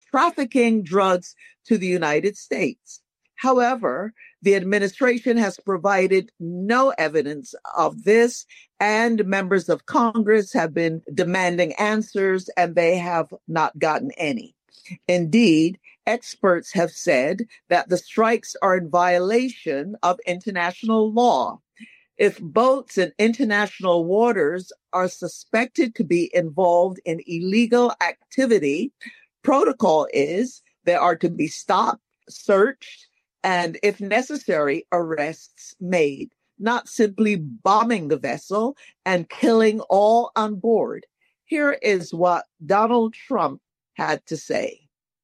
trafficking drugs to the United States. However, the administration has provided no evidence of this, and members of Congress have been demanding answers, and they have not gotten any. Indeed, experts have said that the strikes are in violation of international law. If boats in international waters are suspected to be involved in illegal activity, protocol is they are to be stopped, searched, and if necessary, arrests made, not simply bombing the vessel and killing all on board. Here is what Donald Trump had to say.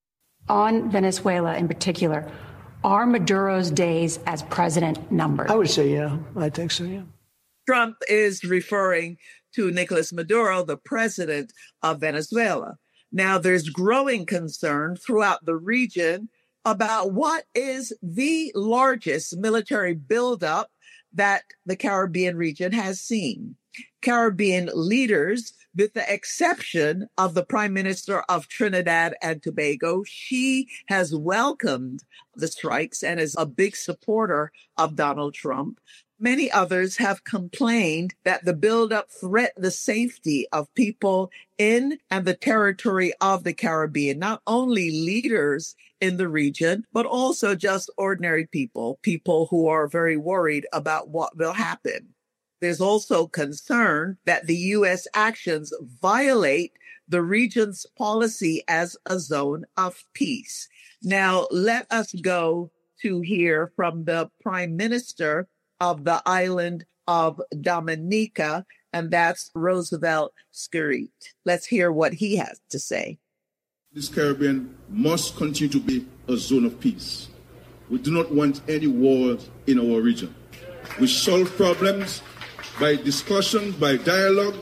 On Venezuela in particular, are Maduro's days as president numbered? I would say, yeah. I think so, yeah. Trump is referring to Nicolas Maduro, the president of Venezuela. Now, there's growing concern throughout the region about what is the largest military buildup that the Caribbean region has seen. Caribbean leaders, with the exception of the Prime Minister of Trinidad and Tobago, she has welcomed the strikes and is a big supporter of Donald Trump. Many others have complained that the buildup threatened the safety of people in and the territory of the Caribbean, not only leaders in the region, but also just ordinary people who are very worried about what will happen. There's also concern that the U.S. actions violate the region's policy as a zone of peace. Now, let us go to hear from the Prime Minister of the island of Dominica, and that's Roosevelt Skerrit. Let's hear what he has to say. This Caribbean must continue to be a zone of peace. We do not want any wars in our region. We solve problems by discussion, by dialogue,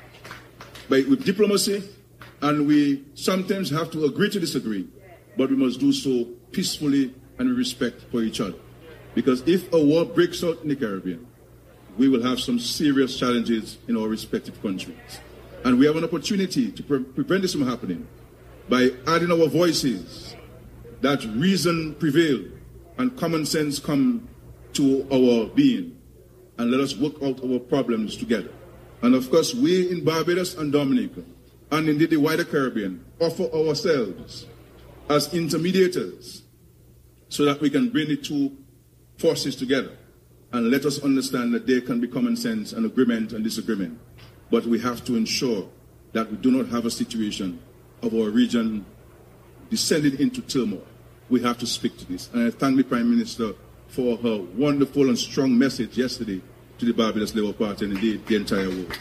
with diplomacy, and we sometimes have to agree to disagree, but we must do so peacefully and with respect for each other. Because if a war breaks out in the Caribbean, we will have some serious challenges in our respective countries. And we have an opportunity to prevent this from happening by adding our voices, that reason prevail and common sense come to our being, and let us work out our problems together. And of course, we in Barbados and Dominica, and indeed the wider Caribbean, offer ourselves as intermediators so that we can bring the two forces together and let us understand that there can be common sense and agreement and disagreement. But we have to ensure that we do not have a situation of our region descending into turmoil. We have to speak to this. And I thank the Prime Minister for her wonderful and strong message yesterday to the Barbados Labour Party and indeed the entire world.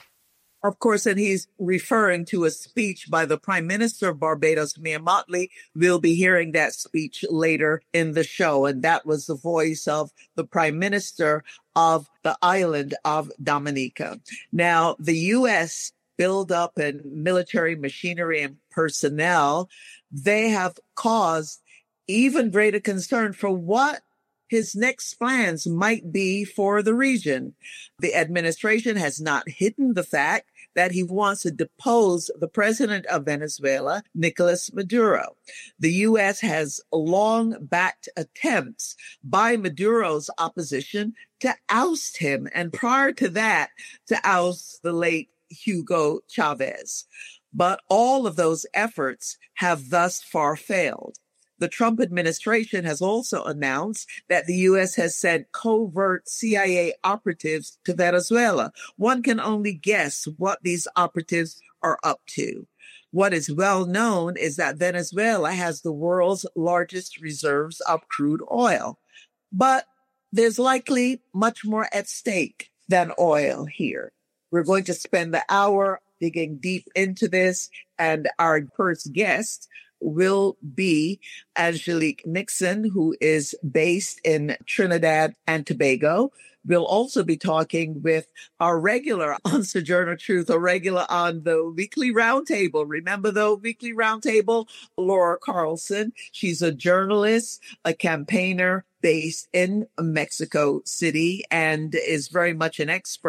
Of course, and he's referring to a speech by the Prime Minister of Barbados, Mia Mottley. We'll be hearing that speech later in the show. And that was the voice of the Prime Minister of the island of Dominica. Now, the U.S. buildup in military machinery and personnel, they have caused even greater concern for what his next plans might be for the region. The administration has not hidden the fact that he wants to depose the president of Venezuela, Nicolas Maduro. The U.S. has long backed attempts by Maduro's opposition to oust him, and prior to that, to oust the late Hugo Chavez. But all of those efforts have thus far failed. The Trump administration has also announced that the U.S. has sent covert CIA operatives to Venezuela. One can only guess what these operatives are up to. What is well known is that Venezuela has the world's largest reserves of crude oil. But there's likely much more at stake than oil here. We're going to spend the hour digging deep into this, and our first guest will be Angelique Nixon, who is based in Trinidad and Tobago. We'll also be talking with our regular on Sojourner Truth, a regular on the Weekly Roundtable. Remember the Weekly Roundtable? Laura Carlson. She's a journalist, a campaigner based in Mexico City, and is very much an expert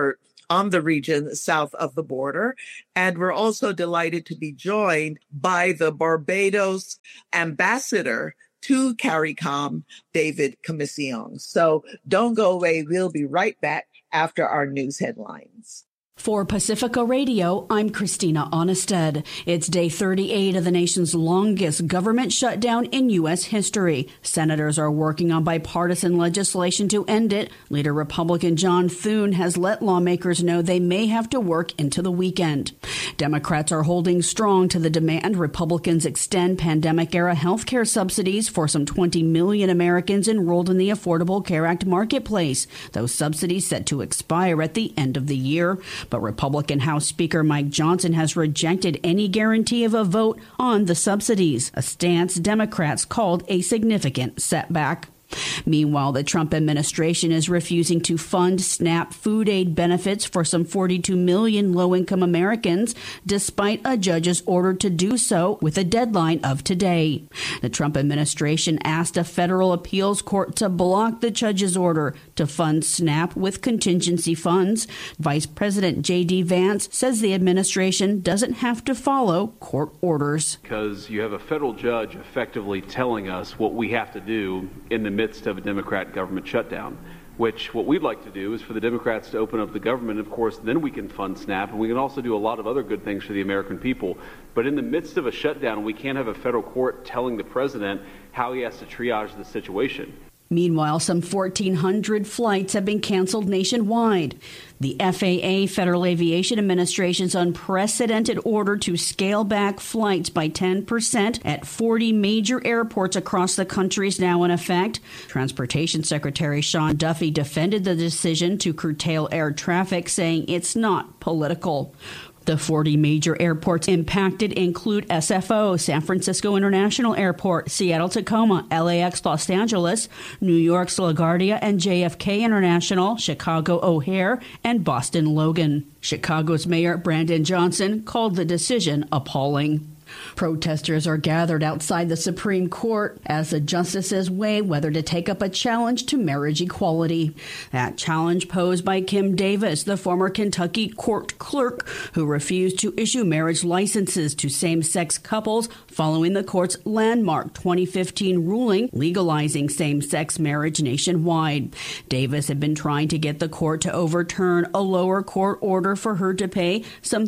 on the region south of the border. And we're also delighted to be joined by the Barbados ambassador to CARICOM, David Commission. So don't go away. We'll be right back after our news headlines. For Pacifica Radio, I'm Christina Onnested. It's day 38 of the nation's longest government shutdown in U.S. history. Senators are working on bipartisan legislation to end it. Leader Republican John Thune has let lawmakers know they may have to work into the weekend. Democrats are holding strong to the demand Republicans extend pandemic-era health care subsidies for some 20 million Americans enrolled in the Affordable Care Act marketplace. Those subsidies set to expire at the end of the year. But Republican House Speaker Mike Johnson has rejected any guarantee of a vote on the subsidies, a stance Democrats called a significant setback. Meanwhile, the Trump administration is refusing to fund SNAP food aid benefits for some 42 million low-income Americans, despite a judge's order to do so with a deadline of today. The Trump administration asked a federal appeals court to block the judge's order to fund SNAP with contingency funds. Vice President J.D. Vance says the administration doesn't have to follow court orders. Because you have a federal judge effectively telling us what we have to do in the midst of a Democrat government shutdown, which what we'd like to do is for the Democrats to open up the government. Of course, then we can fund SNAP, and we can also do a lot of other good things for the American people. But in the midst of a shutdown, we can't have a federal court telling the president how he has to triage the situation. Meanwhile, some 1,400 flights have been canceled nationwide. The FAA, Federal Aviation Administration's unprecedented order to scale back flights by 10% at 40 major airports across the country is now in effect. Transportation Secretary Sean Duffy defended the decision to curtail air traffic, saying it's not political. The 40 major airports impacted include SFO, San Francisco International Airport, Seattle-Tacoma, LAX Los Angeles, New York's LaGuardia and JFK International, Chicago O'Hare, and Boston Logan. Chicago's Mayor Brandon Johnson called the decision appalling. Protesters are gathered outside the Supreme Court as the justices weigh whether to take up a challenge to marriage equality. That challenge posed by Kim Davis, the former Kentucky court clerk who refused to issue marriage licenses to same-sex couples following the court's landmark 2015 ruling legalizing same-sex marriage nationwide. Davis had been trying to get the court to overturn a lower court order for her to pay some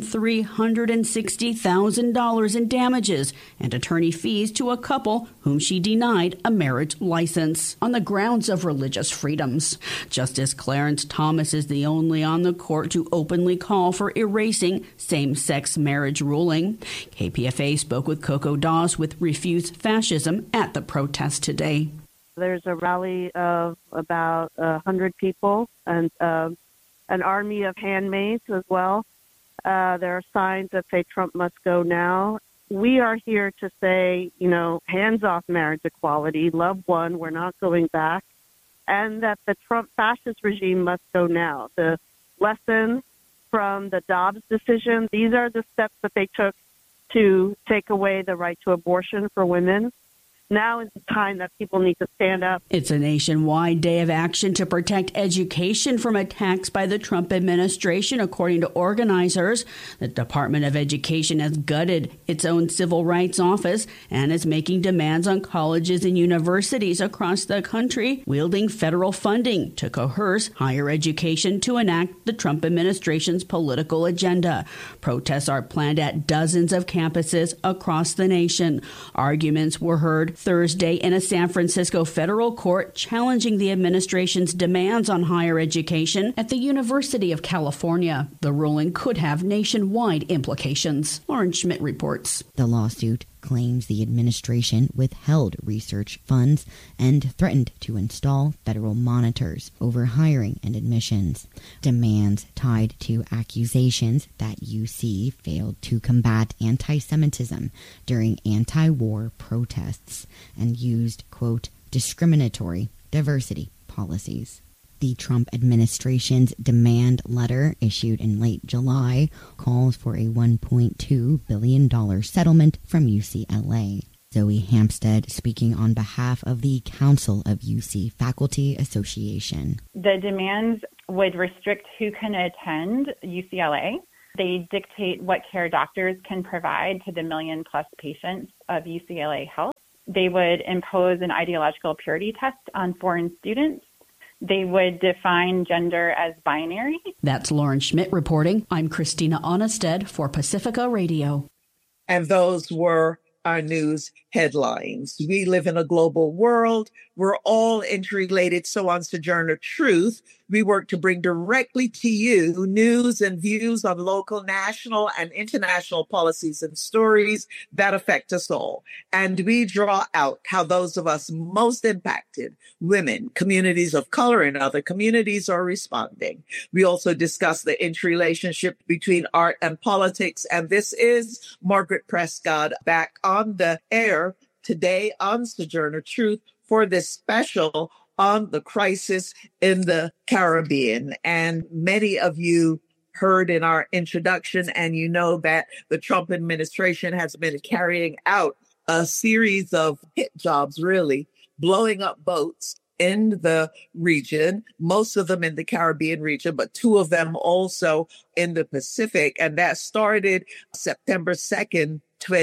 $360,000 in damages and attorney fees to a couple whom she denied a marriage license on the grounds of religious freedoms. Justice Clarence Thomas is the only on the court to openly call for erasing same-sex marriage ruling. KPFA spoke with Coco Dawes with Refuse Fascism at the protest today. There's a rally of about 100 people and an army of handmaids as well. There are signs that say Trump must go now. We are here to say, hands off marriage equality, love one, we're not going back, and that the Trump fascist regime must go now. The lesson from the Dobbs decision, these are the steps that they took to take away the right to abortion for women. Now is the time that people need to stand up. It's a nationwide day of action to protect education from attacks by the Trump administration, according to organizers. The Department of Education has gutted its own civil rights office and is making demands on colleges and universities across the country, wielding federal funding to coerce higher education to enact the Trump administration's political agenda. Protests are planned at dozens of campuses across the nation. Arguments were heard Thursday in a San Francisco federal court challenging the administration's demands on higher education at the University of California. The ruling could have nationwide implications. Lauren Schmidt reports. The lawsuit claims the administration withheld research funds and threatened to install federal monitors over hiring and admissions. Demands tied to accusations that UC failed to combat anti-Semitism during anti-war protests and used, quote, discriminatory diversity policies. The Trump administration's demand letter, issued in late July, calls for a $1.2 billion settlement from UCLA. Zoe Hampstead speaking on behalf of the Council of UC Faculty Association. The demands would restrict who can attend UCLA. They dictate what care doctors can provide to the million-plus patients of UCLA Health. They would impose an ideological purity test on foreign students. They would define gender as binary. That's Lauren Schmidt reporting. I'm Christina Onnested for Pacifica Radio. And those were our news headlines. We live in a global world. We're all interrelated. So on Sojourner Truth, we work to bring directly to you news and views on local, national, and international policies and stories that affect us all. And we draw out how those of us most impacted, women, communities of color, and other communities are responding. We also discuss the interrelationship between art and politics. And this is Margaret Prescott back on the air today on Sojourner Truth for this special on the crisis in the Caribbean. And many of you heard in our introduction, and you know that the Trump administration has been carrying out a series of hit jobs, really, blowing up boats in the region, most of them in the Caribbean region, but two of them also in the Pacific. And that started September 2nd,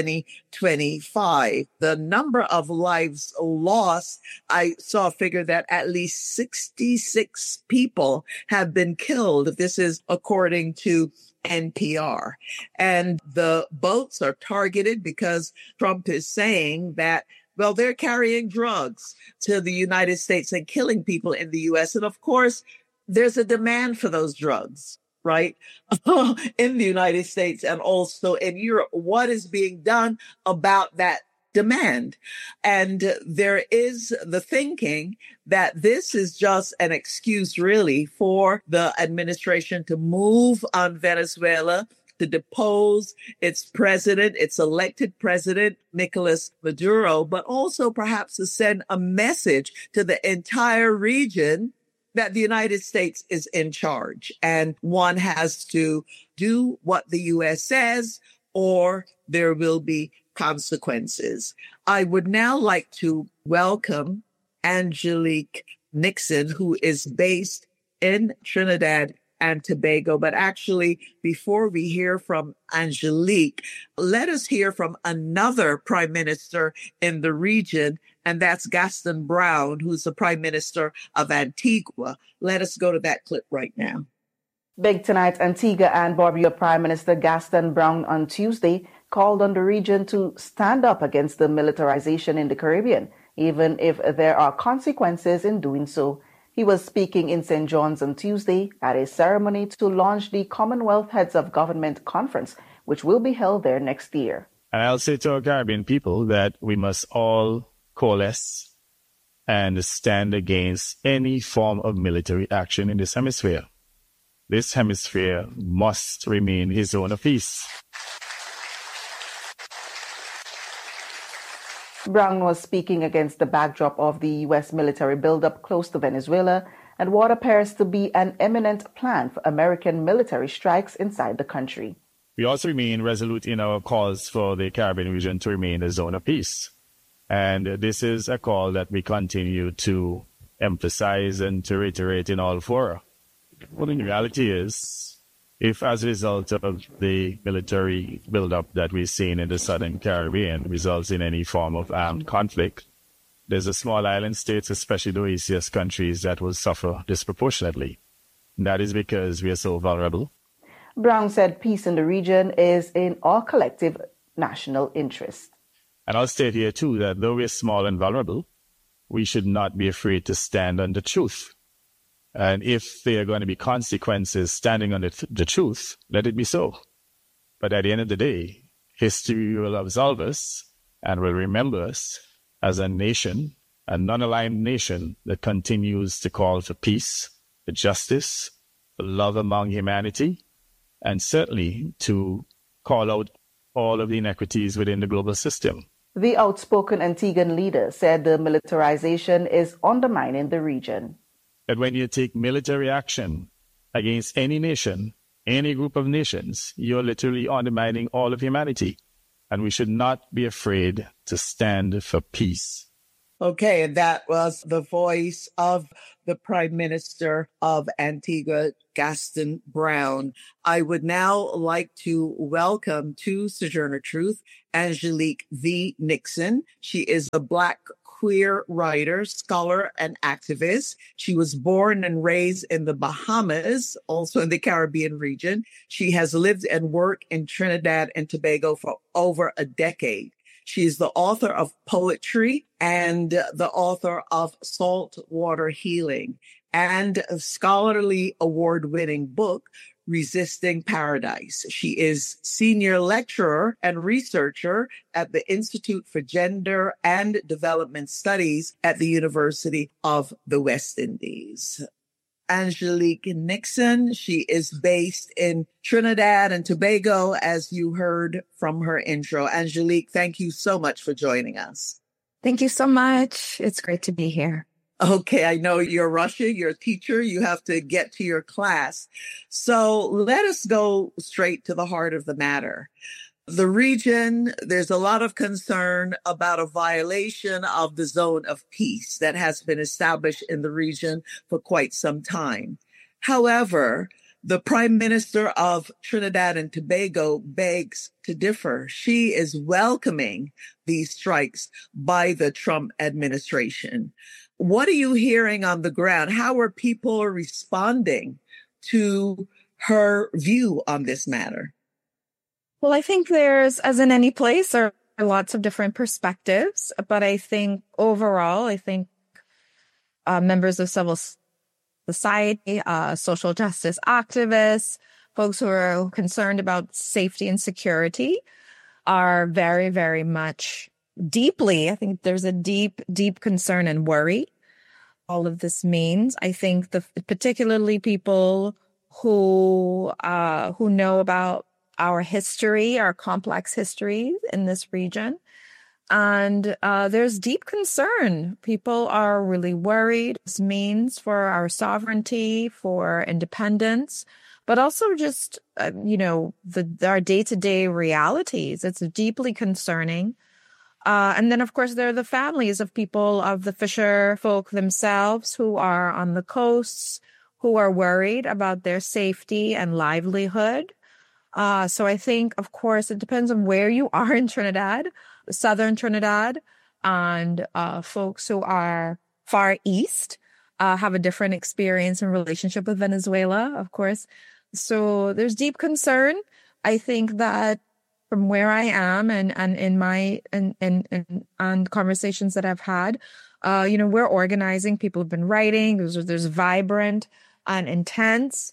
2025. The number of lives lost, I saw a figure that at least 66 people have been killed. This is according to NPR. And the boats are targeted because Trump is saying that, well, they're carrying drugs to the United States and killing people in the U.S. And of course, there's a demand for those drugs, right? In the United States and also in Europe. What is being done about that demand? And there is the thinking that this is just an excuse, really, for the administration to move on Venezuela, to depose its president, its elected president, Nicolas Maduro, but also perhaps to send a message to the entire region that the United States is in charge and one has to do what the U.S. says or there will be consequences. I would now like to welcome Angelique Nixon, who is based in Trinidad and Tobago. But actually, before we hear from Angelique, let us hear from another prime minister in the region, and that's Gaston Brown, who's the prime minister of Antigua. Let us go to that clip right now. Big tonight, Antigua and Barbuda Prime Minister Gaston Brown on Tuesday called on the region to stand up against the militarization in the Caribbean, even if there are consequences in doing so. He was speaking in St. John's on Tuesday at a ceremony to launch the Commonwealth Heads of Government Conference, which will be held there next year. And I'll say to our Caribbean people that we must all coalesce and stand against any form of military action in this hemisphere. This hemisphere must remain a zone of peace. Brown was speaking against the backdrop of the U.S. military buildup close to Venezuela and what appears to be an imminent plan for American military strikes inside the country. We also remain resolute in our calls for the Caribbean region to remain a zone of peace. And this is a call that we continue to emphasize and to reiterate in all fora. Well, the reality is, if as a result of the military buildup that we've seen in the Southern Caribbean results in any form of armed conflict, there's a small island states, especially the OASIS countries, that will suffer disproportionately. And that is because we are so vulnerable. Brown said peace in the region is in our collective national interest. And I'll state here, too, that though we're small and vulnerable, we should not be afraid to stand on the truth. And if there are going to be consequences standing on the truth, let it be so. But at the end of the day, history will absolve us and will remember us as a nation, a non-aligned nation that continues to call for peace, for justice, for love among humanity, and certainly to call out all of the inequities within the global system. The outspoken Antiguan leader said the militarization is undermining the region. That when you take military action against any nation, any group of nations, you're literally undermining all of humanity. And we should not be afraid to stand for peace. Okay, and that was the voice of the Prime Minister of Antigua, Gaston Brown. I would now like to welcome to Sojourner Truth, Angelique V. Nixon. She is a Black queer writer, scholar, and activist. She was born and raised in the Bahamas, also in the Caribbean region. She has lived and worked in Trinidad and Tobago for over a decade. She is the author of poetry and the author of Saltwater Healing and a scholarly award-winning book, Resisting Paradise. She is senior lecturer and researcher at the Institute for Gender and Development Studies at the University of the West Indies. Angelique Nixon. She is based in Trinidad and Tobago, as you heard from her intro. Angelique, thank you so much for joining us. Thank you so much. It's great to be here. Okay, I know you're rushing, you're a teacher, you have to get to your class. So let us go straight to the heart of the matter. The region, there's a lot of concern about a violation of the zone of peace that has been established in the region for quite some time. However, the Prime Minister of Trinidad and Tobago begs to differ. She is welcoming these strikes by the Trump administration. What are you hearing on the ground? How are people responding to her view on this matter? Well, I think there's, as in any place, there are lots of different perspectives. But I think overall, members of civil society, social justice activists, folks who are concerned about safety and security are very, very much deeply, I think there's a deep, deep concern and worry all of this means. I think particularly people who know about our history, our complex history in this region. And there's deep concern. People are really worried. This means for our sovereignty, for independence, but also just, our day-to-day realities. It's deeply concerning. And then, of course, there are the families of people, of the fisher folk themselves who are on the coasts, who are worried about their safety and livelihood. So I think, of course, it depends on where you are in Trinidad, southern Trinidad, and folks who are far east have a different experience and relationship with Venezuela, of course. So there's deep concern. I think that from where I am and in my and conversations that I've had, we're organizing. People have been writing. There's vibrant and intense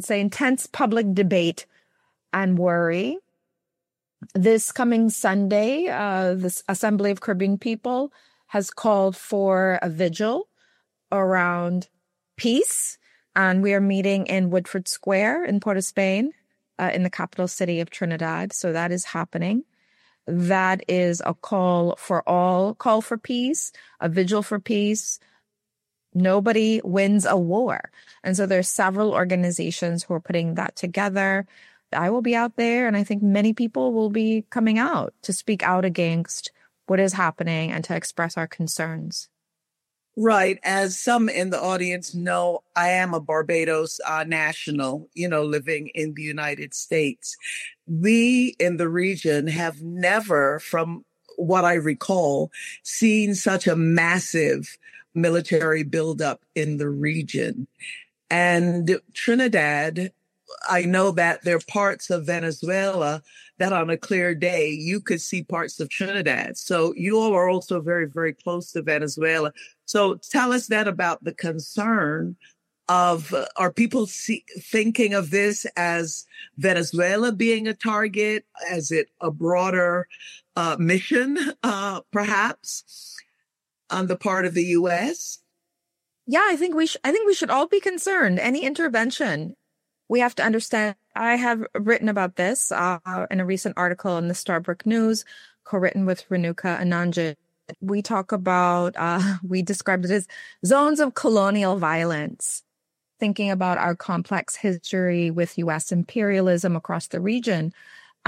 public debate and worry. This coming Sunday, this Assembly of Caribbean People has called for a vigil around peace, and we are meeting in Woodford Square in Port of Spain, in the capital city of Trinidad. So that is happening. That is a call for peace, a vigil for peace. Nobody wins a war. And so there's several organizations who are putting that together. I will be out there, and I think many people will be coming out to speak out against what is happening and to express our concerns. Right. As some in the audience know, I am a Barbados national, living in the United States. We in the region have never, from what I recall, seen such a massive military buildup in the region. And Trinidad, I know that there are parts of Venezuela that on a clear day, you could see parts of Trinidad. So you all are also very, very close to Venezuela. So tell us that about the concern of, are people thinking of this as Venezuela being a target? Is it a broader mission, perhaps, on the part of the U.S.? Yeah, I think we should all be concerned. Any intervention, we have to understand. I have written about this in a recent article in the Starbrook News, co-written with Renuka Ananjit. We talk about, we described it as zones of colonial violence, thinking about our complex history with U.S. imperialism across the region.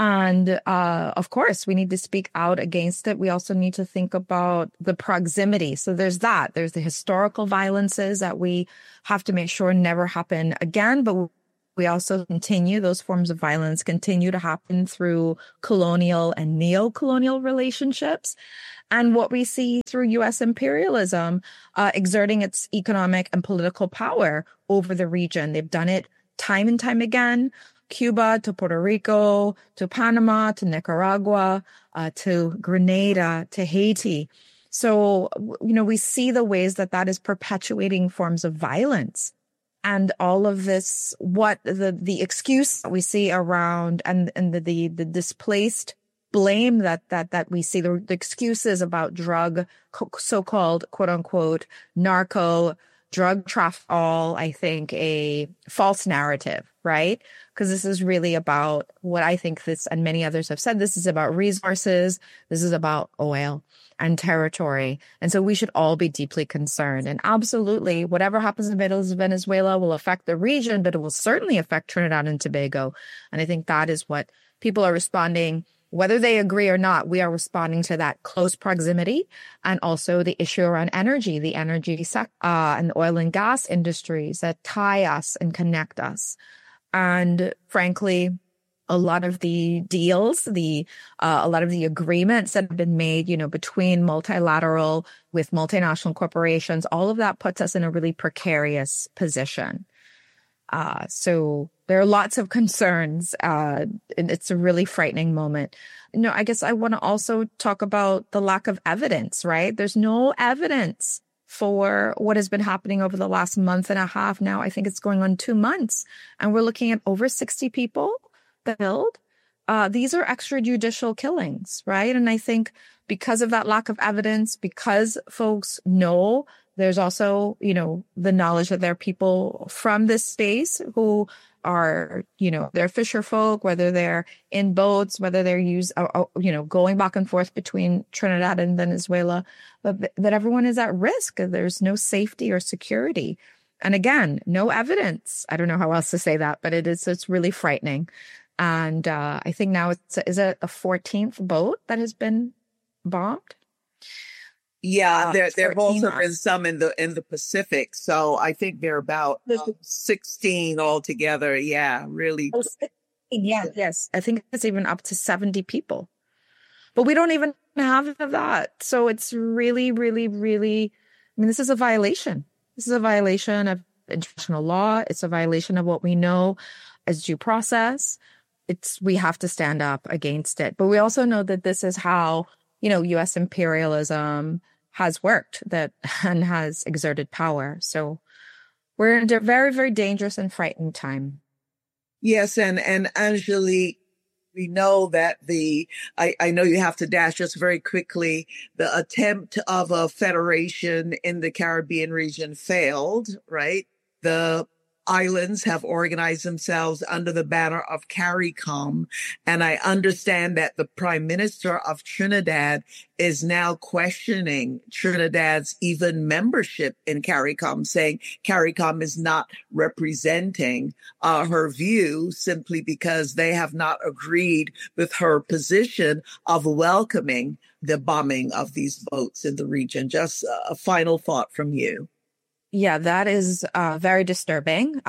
And of course, we need to speak out against it. We also need to think about the proximity. So there's that. There's the historical violences that we have to make sure never happen again. But we also continue, those forms of violence continue to happen through colonial and neo-colonial relationships. And what we see through U.S. imperialism exerting its economic and political power over the region. They've done it time and time again. Cuba to Puerto Rico, to Panama, to Nicaragua, to Grenada, to Haiti. So, we see the ways that is perpetuating forms of violence. And all of this, what the excuse that we see around and the displaced blame that we see, the excuses about drug, so-called quote unquote narco drug traffic, all, I think, a false narrative, right? Because this is really about what I think this, and many others have said, this is about resources. This is about oil and territory. And so we should all be deeply concerned. And absolutely, whatever happens in Venezuela will affect the region, but it will certainly affect Trinidad and Tobago. And I think that is what people are responding. Whether they agree or not, we are responding to that close proximity, and also the issue around energy, the energy sector, and the oil and gas industries that tie us and connect us. And frankly, a lot of the deals, a lot of the agreements that have been made, between multilateral with multinational corporations, all of that puts us in a really precarious position. So there are lots of concerns. And it's a really frightening moment. I guess I want to also talk about the lack of evidence, right? There's no evidence for what has been happening over the last month and a half now. I think it's going on 2 months. And we're looking at over 60 people killed. These are extrajudicial killings, right? And I think because of that lack of evidence, because folks know, there's also, the knowledge that there are people from this space who are, they're fisher folk, whether they're in boats, whether they're going back and forth between Trinidad and Venezuela, but that everyone is at risk. There's no safety or security. And again, no evidence. I don't know how else to say that, but it's really frightening. And I think now is it a 14th boat that has been bombed? Yeah, there have also been some in the Pacific. So I think there are about 16 altogether. Yeah, really. Yes. I think it's even up to 70 people. But we don't even have that. So it's really, really, really, this is a violation. This is a violation of international law. It's a violation of what we know as due process. We have to stand up against it. But we also know that this is how, U.S. imperialism has worked and has exerted power. So we're in a very, very dangerous and frightened time. Yes. And Angelique, we know that I know you have to dash just very quickly. The attempt of a federation in the Caribbean region failed, right? The islands have organized themselves under the banner of CARICOM. And I understand that the Prime Minister of Trinidad is now questioning Trinidad's even membership in CARICOM, saying CARICOM is not representing her view simply because they have not agreed with her position of welcoming the bombing of these boats in the region. Just a final thought from you. Yeah, that is very disturbing.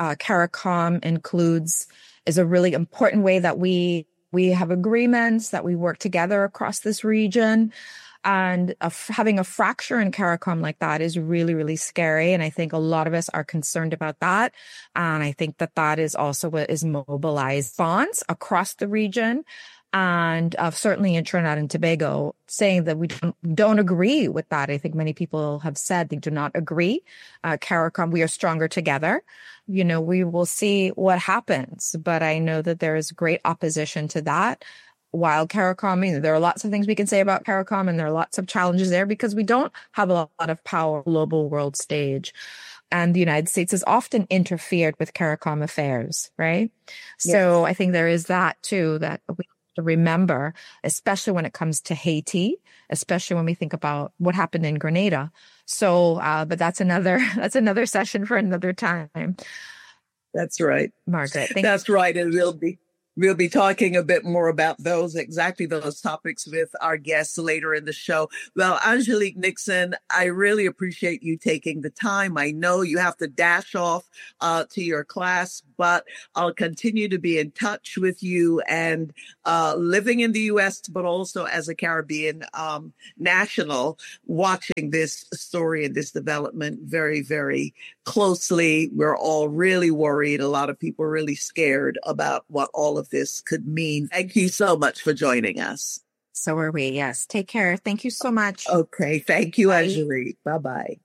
CARICOM is a really important way that we have agreements, that we work together across this region. And having a fracture in CARICOM like that is really, really scary. And I think a lot of us are concerned about that. And I think that is also what is mobilized funds across the region. And certainly in Trinidad and Tobago, saying that we don't agree with that. I think many people have said they do not agree. CARICOM, we are stronger together. We will see what happens. But I know that there is great opposition to that. While CARICOM, there are lots of things we can say about CARICOM, and there are lots of challenges there because we don't have a lot of power on the global world stage. And the United States has often interfered with CARICOM affairs, right? Yes. So I think there is that too, that we to remember, especially when it comes to Haiti, especially when we think about what happened in Grenada. So, but that's another session for another time. That's right, Margaret. That's right. It will be. We'll be talking a bit more about those topics with our guests later in the show. Well, Angelique Nixon, I really appreciate you taking the time. I know you have to dash off to your class, but I'll continue to be in touch with you, and living in the U.S., but also as a Caribbean national, watching this story and this development very, very closely. We're all really worried. A lot of people are really scared about what all of this could mean. Thank you so much for joining us. So are we. Yes. Take care. Thank you so much. Okay. Thank you, Angelique. Bye-bye.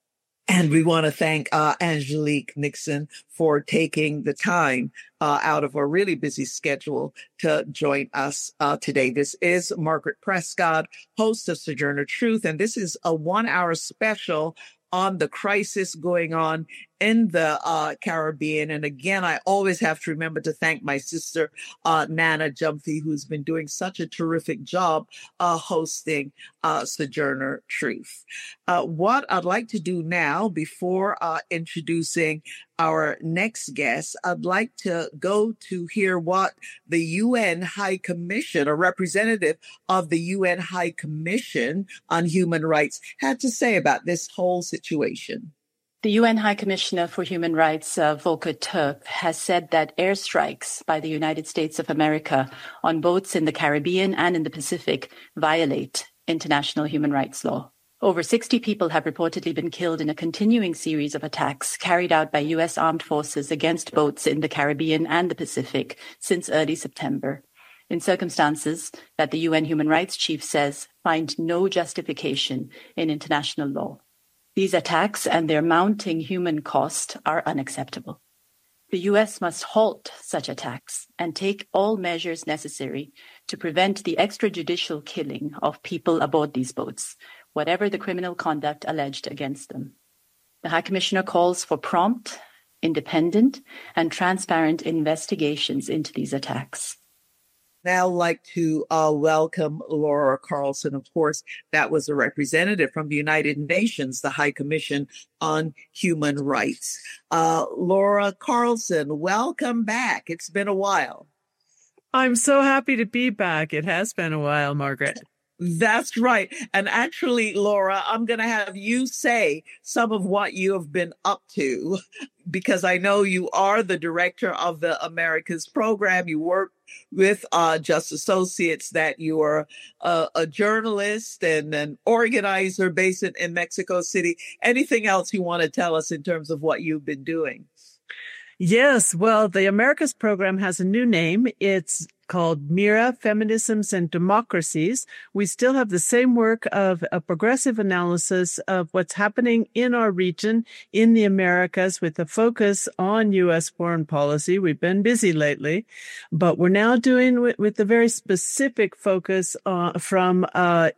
And we want to thank Angelique Nixon for taking the time out of a really busy schedule to join us today. This is Margaret Prescott, host of Sojourner Truth, and this is a 1-hour special on the crisis going on in the Caribbean. And again, I always have to remember to thank my sister, Nana Jumphy, who's been doing such a terrific job hosting Sojourner Truth. What I'd like to do now, before introducing our next guest, I'd like to go to hear what the UN High Commission, a representative of the UN High Commission on Human Rights, had to say about this whole situation. The UN High Commissioner for Human Rights, Volker Turk, has said that airstrikes by the United States of America on boats in the Caribbean and in the Pacific violate international human rights law. Over 60 people have reportedly been killed in a continuing series of attacks carried out by U.S. armed forces against boats in the Caribbean and the Pacific since early September, in circumstances that the UN Human Rights Chief says find no justification in international law. These attacks and their mounting human cost are unacceptable. The U.S. must halt such attacks and take all measures necessary to prevent the extrajudicial killing of people aboard these boats, whatever the criminal conduct alleged against them. The High Commissioner calls for prompt, independent, and transparent investigations into these attacks. Now like to welcome Laura Carlson. Of course, that was a representative from the United Nations, the High Commission on Human Rights. Laura Carlson, welcome back. It's been a while. I'm so happy to be back. It has been a while, Margaret. That's right. And actually, Laura, I'm going to have you say some of what you have been up to, because I know you are the director of the Americas program. You work with Just Associates, that you are a journalist and an organizer based in Mexico City. Anything else you want to tell us in terms of what you've been doing? Yes. Well, the Americas program has a new name. It's called MIRA, Feminisms and Democracies. We still have the same work of a progressive analysis of what's happening in our region, in the Americas, with a focus on U.S. foreign policy. We've been busy lately, but we're now doing with a very specific focus from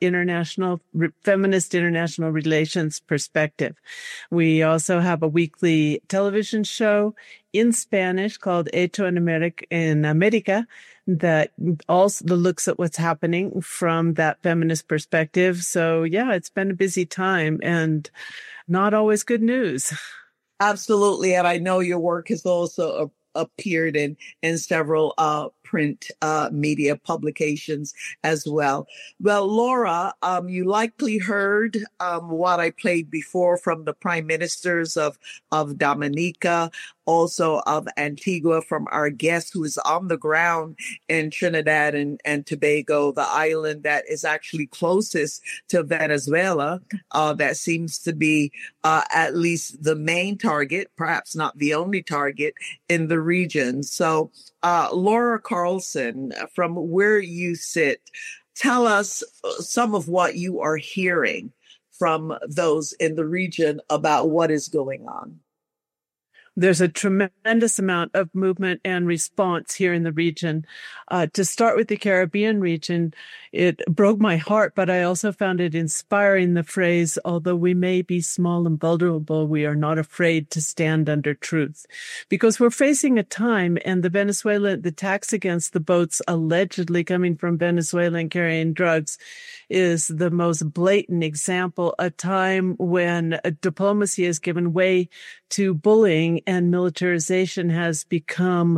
feminist international relations perspective. We also have a weekly television show in Spanish called Hecho en America that also looks at what's happening from that feminist perspective. So yeah, it's been a busy time and not always good news. Absolutely. And I know your work has also appeared in several print media publications as well. Well, Laura, you likely heard what I played before from the prime ministers of Dominica, also of Antigua, from our guest who is on the ground in Trinidad and Tobago, the island that is actually closest to Venezuela. That seems to be at least the main target, perhaps not the only target in the region. So, Laura Carlson, from where you sit, tell us some of what you are hearing from those in the region about what is going on. There's a tremendous amount of movement and response here in the region. To start with the Caribbean region, it broke my heart, but I also found it inspiring, the phrase, although we may be small and vulnerable, we are not afraid to stand under truth. Because we're facing a time, and the attacks against the boats allegedly coming from Venezuela and carrying drugs is the most blatant example, a time when diplomacy has given way to bullying and militarization has become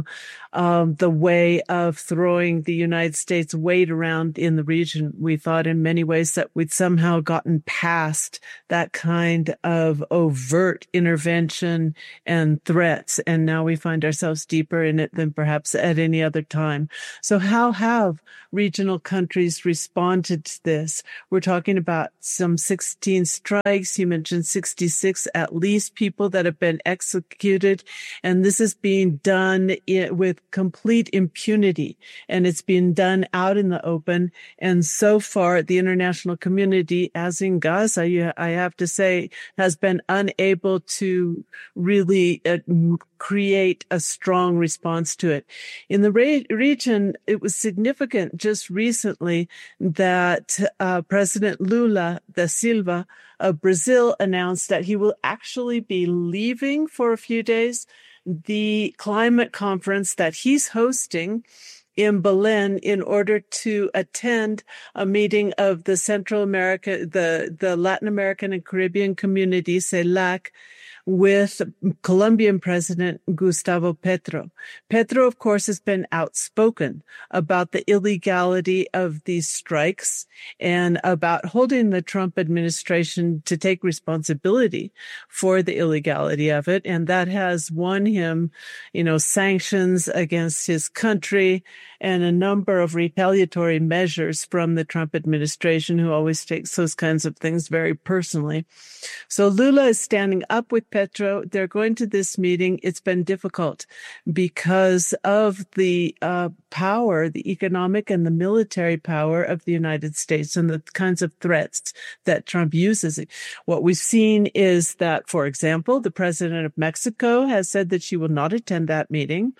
the way of throwing the United States weight around in the region. We thought in many ways that we'd somehow gotten past that kind of overt intervention and threats, and now we find ourselves deeper in it than perhaps at any other time. So how have regional countries responded to this? We're talking about some 16 strikes. You mentioned 66 at least people that have been executed, and this is being done with complete impunity, and it's being done out in the open. And so far, the international community, as in Gaza, I have to say, has been unable to really create a strong response to it. In the region, it was significant just recently that President Lula da Silva of Brazil announced that he will actually be leaving for a few days the climate conference that he's hosting in Berlin in order to attend a meeting of the Central America, the Latin American and Caribbean community, CELAC, with Colombian President Gustavo Petro. Petro, of course, has been outspoken about the illegality of these strikes and about holding the Trump administration to take responsibility for the illegality of it. And that has won him, sanctions against his country and a number of retaliatory measures from the Trump administration, who always takes those kinds of things very personally. So Lula is standing up with Petro. They're going to this meeting. It's been difficult because of the power, the economic and the military power of the United States and the kinds of threats that Trump uses. What we've seen is that, for example, the president of Mexico has said that she will not attend that meeting,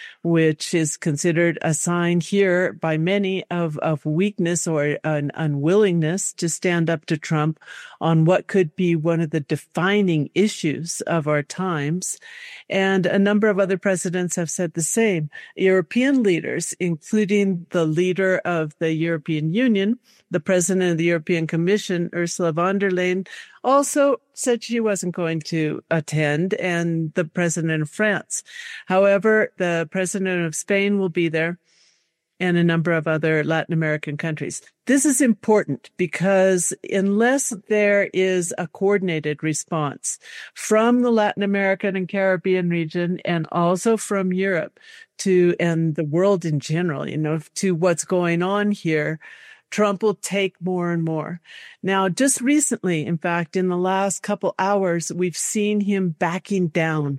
which is considered a sign here by many of weakness or an unwillingness to stand up to Trump on what could be one of the defining issues of our times. And a number of other presidents have said the same. European leaders, including the leader of the European Union, the president of the European Commission, Ursula von der Leyen, also said she wasn't going to attend, and the president of France. However, the president of Spain will be there, and a number of other Latin American countries. This is important because unless there is a coordinated response from the Latin American and Caribbean region and also from Europe and the world in general, to what's going on here, Trump will take more and more. Now, just recently, in fact, in the last couple hours, we've seen him backing down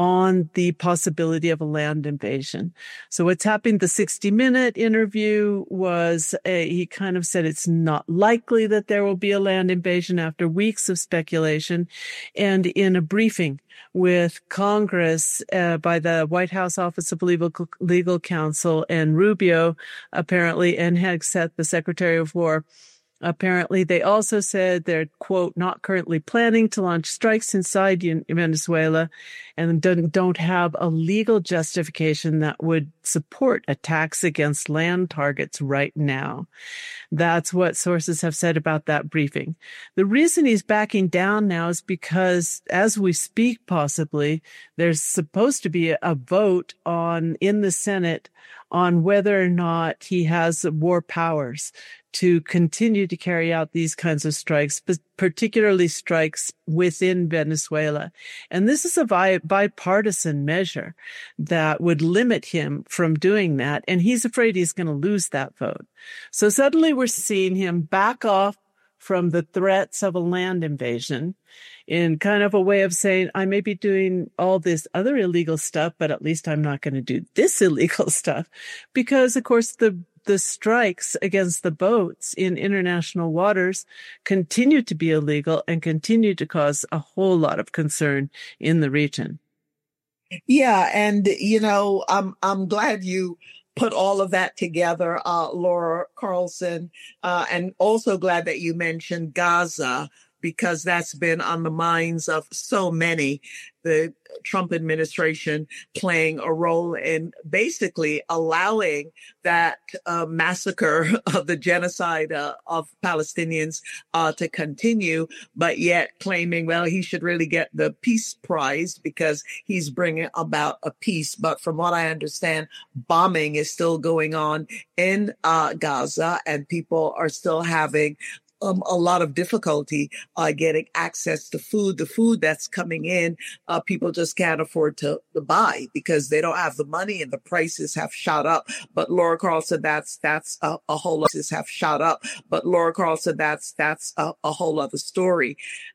on the possibility of a land invasion. So what's happened, the 60-minute interview was, he kind of said it's not likely that there will be a land invasion after weeks of speculation. And in a briefing with Congress by the White House Office of Legal Counsel and Rubio, apparently, and Hegseth, the Secretary of War, apparently, they also said they're, quote, not currently planning to launch strikes inside Venezuela and don't have a legal justification that would support attacks against land targets right now. That's what sources have said about that briefing. The reason he's backing down now is because, as we speak, possibly, there's supposed to be a vote in the Senate on whether or not he has war powers to continue to carry out these kinds of strikes, particularly strikes within Venezuela. And this is a bipartisan measure that would limit him from doing that. And he's afraid he's going to lose that vote. So suddenly we're seeing him back off from the threats of a land invasion in kind of a way of saying, I may be doing all this other illegal stuff, but at least I'm not going to do this illegal stuff. Because, of course, the strikes against the boats in international waters continue to be illegal and continue to cause a whole lot of concern in the region. Yeah. And, I'm glad you put all of that together, Laura Carlson, and also glad that you mentioned Gaza, because that's been on the minds of so many. The Trump administration playing a role in basically allowing that massacre of the genocide of Palestinians to continue, but yet claiming, well, he should really get the peace prize because he's bringing about a peace. But from what I understand, bombing is still going on in Gaza, and people are still having a lot of difficulty getting access to food. The food that's coming in, people just can't afford to buy because they don't have the money and the prices have shot up. But Laura Carlson, that's a whole other have shot up. But Laura Carlson, that's a whole other story.